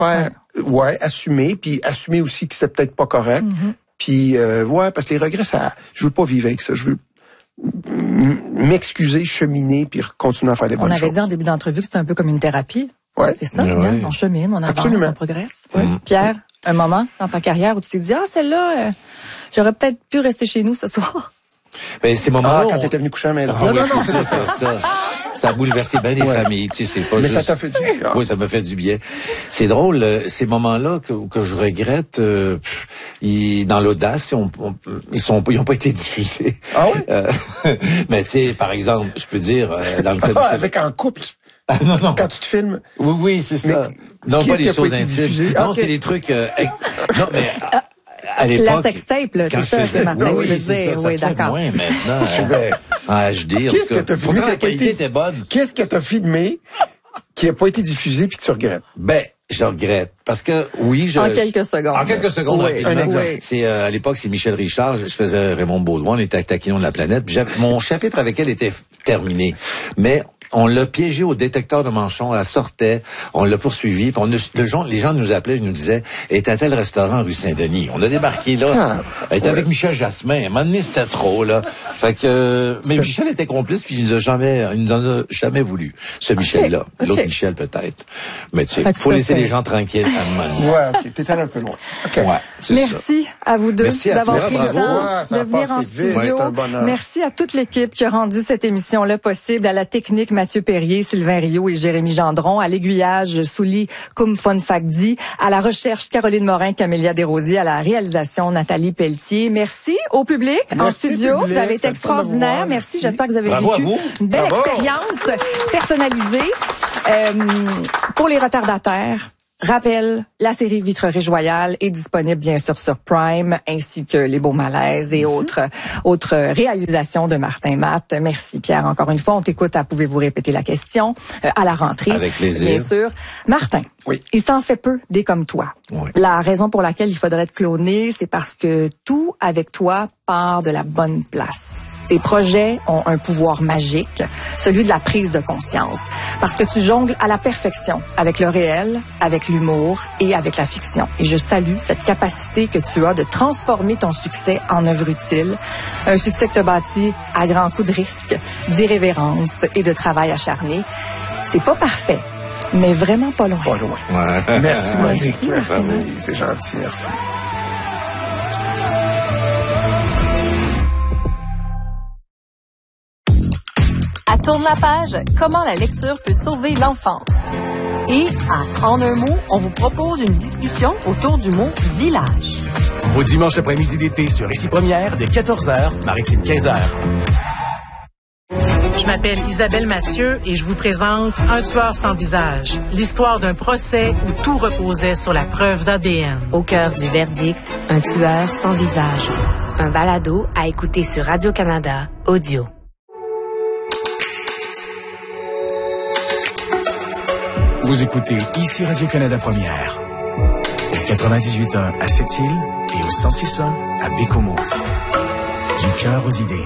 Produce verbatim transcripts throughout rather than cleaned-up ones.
faire, ouais, ouais assumer, puis assumer aussi que c'était peut-être pas correct. Mm-hmm. Puis, euh, ouais, parce que les regrets, ça, je veux pas vivre avec ça. Je veux m'excuser, cheminer, puis continuer à faire des bonnes choses. On avait dit en début d'entrevue que c'était un peu comme une thérapie. Ouais. C'est ça, ouais. Bien, on chemine, on avance, Absolument. on progresse. Ouais. Pierre, un moment dans ta carrière où tu t'es dit, ah, celle-là, euh, j'aurais peut-être pu rester chez nous ce soir. Ben, ces moments-là. Ah, quand on... t'étais venu coucher à la maison. Ah, non, ouais, non, non, c'est ça, ça, ça. Ça a bouleversé bien des ouais. familles, tu sais, c'est pas Mais juste... ça t'a fait du bien. Oui, ça m'a fait du bien. C'est drôle, euh, ces moments-là que, que je regrette, euh, pff, ils, dans l'audace, on, on, ils sont, ils ont pas été diffusés. Ah oui? Euh, mais tu sais, par exemple, je peux dire, euh, dans le cas de... Avec un couple. Ah, non, non. Quand tu te filmes. Oui, oui, c'est ça. Mais non, pas des choses intimes. Non, okay. C'est des trucs, euh, non, mais... À l'époque, la sextape, là, c'est ça, c'est Martin, oui, je veux dire. Ça, oui, ça d'accord. Moins maintenant, hein, en H D. Qu'est-ce que t'as filmé? La qualité était bonne. Qu'est-ce que t'as filmé qui n'a pas été diffusé puis que tu regrettes? Ben, je regrette. Parce que, oui, je... En quelques secondes. En quelques secondes, oui, un exemple. Oui. C'est, euh, à l'époque, c'est Michel Richard, je, je faisais Raymond Baudouin, on était à Taquinon de la planète, puis mon chapitre avec elle était terminé. Mais, on l'a piégé au détecteur de manchons, elle sortait, on l'a poursuivi, puis on a, le gens, les gens nous appelaient, ils nous disaient, elle était à tel restaurant rue Saint-Denis. On a débarqué là, ah, elle était ouais. avec Michel Jasmin. À un moment donné, c'était trop, là. Fait que, euh, mais Michel était complice, puis il nous a jamais, il nous en a jamais voulu. Ce okay. Michel-là. Okay. L'autre Michel, peut-être. Mais tu sais, faut laisser les gens tranquilles à un moment donné. Ouais, ok, t'es allé un peu loin. Okay. Ouais, merci ça. À vous deux d'avoir pris le temps ouais, de venir en studio. Ouais, merci à toute l'équipe qui a rendu cette émission-là possible, à la technique Mathieu Perrier, Sylvain Rio et Jérémy Gendron, à l'aiguillage Souli Koumfon-Fakdi, à la recherche Caroline Morin, Camélia Desrosiers, à la réalisation Nathalie Pelletier. Merci au public merci en studio. Public, vous avez été extraordinaire. Merci. J'espère que vous avez Bravo vécu une belle Bravo. expérience personnalisée. Euh, pour les retardataires, rappel, la série Vitrerie Joyale est disponible bien sûr sur Prime, ainsi que Les Beaux Malaises et mm-hmm. autres autres réalisations de Martin Matt. Merci Pierre, encore une fois. On t'écoute à Pouvez-vous répéter la question euh, à la rentrée. Avec plaisir. Bien sûr. Martin, oui. Il s'en fait peu des comme toi. Oui. La raison pour laquelle il faudrait te cloner, c'est parce que tout avec toi part de la bonne place. Tes projets ont un pouvoir magique, celui de la prise de conscience, parce que tu jongles à la perfection avec le réel, avec l'humour et avec la fiction. Et je salue cette capacité que tu as de transformer ton succès en œuvre utile, un succès que tu as bâti à grands coups de risque, d'irrévérence et de travail acharné. C'est pas parfait, mais vraiment pas loin. Pas loin. Ouais. Merci Monique. Merci, merci. merci. C'est gentil, merci. À Tourne la page, comment la lecture peut sauver l'enfance. Et à En un mot, on vous propose une discussion autour du mot village. Au dimanche après-midi d'été sur Ici Première, dès quatorze heures, Maritime quinze heures. Je m'appelle Isabelle Mathieu et je vous présente Un tueur sans visage, l'histoire d'un procès où tout reposait sur la preuve d'A D N. Au cœur du verdict, Un tueur sans visage. Un balado à écouter sur Radio-Canada Audio. Vous écoutez Ici Radio-Canada Première. Au quatre-vingt-dix-huit point un à Sept-Îles et au cent six point un à Bécomo. Du cœur aux idées.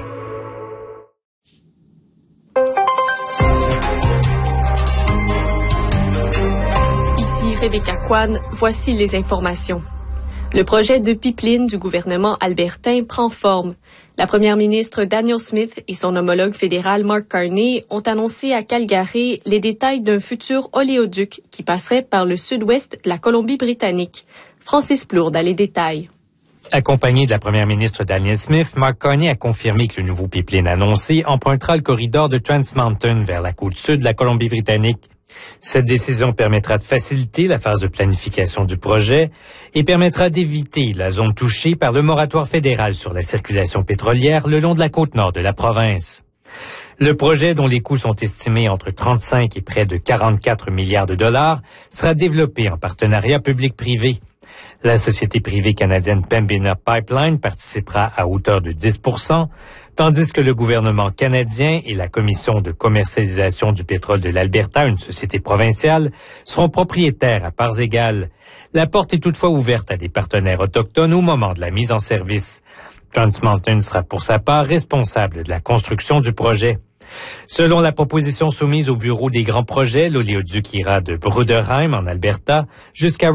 Ici Rebecca Kwan, voici les informations. Le projet de pipeline du gouvernement albertain prend forme. La première ministre Danielle Smith et son homologue fédéral Mark Carney ont annoncé à Calgary les détails d'un futur oléoduc qui passerait par le sud-ouest de la Colombie-Britannique. Francis Plourde a les détails. Accompagné de la première ministre Danielle Smith, Mark Carney a confirmé que le nouveau pipeline annoncé empruntera le corridor de Trans Mountain vers la côte sud de la Colombie-Britannique. Cette décision permettra de faciliter la phase de planification du projet et permettra d'éviter la zone touchée par le moratoire fédéral sur la circulation pétrolière le long de la côte nord de la province. Le projet, dont les coûts sont estimés entre trente-cinq et près de quarante-quatre milliards de dollars, sera développé en partenariat public-privé. La société privée canadienne Pembina Pipeline participera à hauteur de dix pour cent, tandis que le gouvernement canadien et la Commission de commercialisation du pétrole de l'Alberta, une société provinciale, seront propriétaires à parts égales. La porte est toutefois ouverte à des partenaires autochtones au moment de la mise en service. Trans Mountain sera pour sa part responsable de la construction du projet. Selon la proposition soumise au bureau des grands projets, l'oléoduc ira de Bruderheim en Alberta jusqu'à